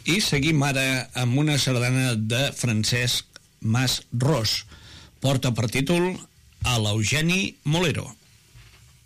I seguim ara amb una sardana de Francesc Mas Ros. Porta per títol A l'Eugeni Molero.